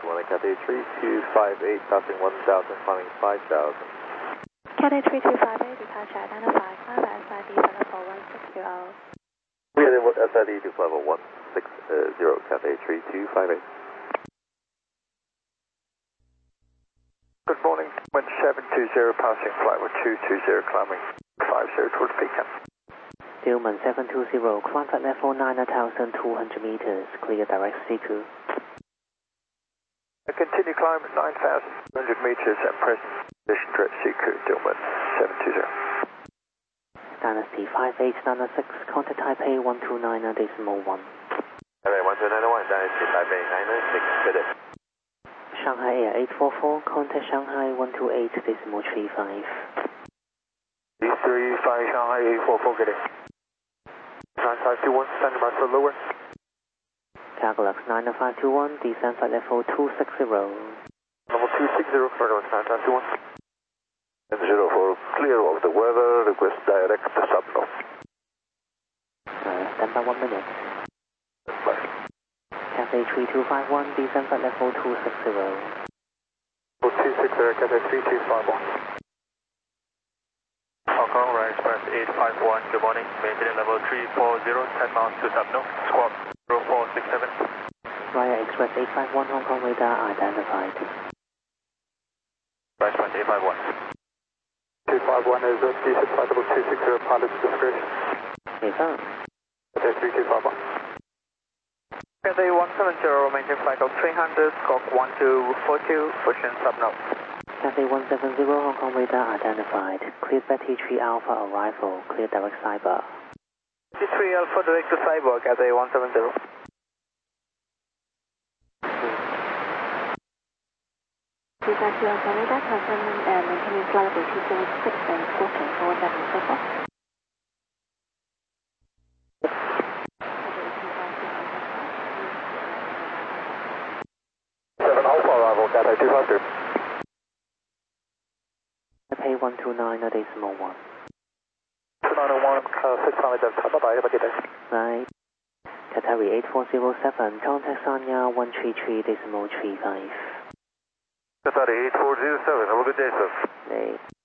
morning, Cathay 3258, passing 1000, climbing 5000. Cathay 3258, departure identified, climb SID for level 160. We had SID to level 160, Cathay 3258. Good morning, wind 720, passing flight with 220, climbing 50 towards Pekin. Dillman 720, climb at level 9,200 meters, clear direct Siku. Continue climb at 9,200 meters at present position direct Siku, Dillman 720. Dynasty 5896, contact Taipei 129.1. Taipei 129.1, Dynasty 5896, good day. Shanghai Air 844, contact Shanghai 128.35. 335 Shanghai 844, good day. 9521, standing by for lower. Cargolux 90521, descend flight level 260. Level 260, Cargolux 90521. 04, clear of the weather, request direct subnorth. Stand by 1 minute. Bye. Cathay 3251, descend flight level 260. Level 260, Cathay 3251. Hong Kong, Ryan Express 851, good morning. Maintain level 340, 10 miles to subnorth, squawk 0467. Ryan Express 851, Hong Kong radar identified. Ryan Express 851. 251 is a decent flight level 260, pilot's discretion. Confirm. Cathay 3251. Cathay 170, maintain flight level 300, squawk 1242, pushing subnorth. Cathay 170, Hong Kong radar identified. Clear Betty 3 Alpha arrival, clear direct Cyber. Betty 3 Alpha direct to Cyber, Cathay 170. Dispatch Alpha radar, confirming and maintaining flight level 246 and squawking 474. Alpha arrival, Cathay 253. Taipei 129.1. 2901, 600 Delta, bye-bye, have a good day. Right. Qatari 8407, contact Sanya 133.35. Qatari 8407, have a good day, sir. Hey.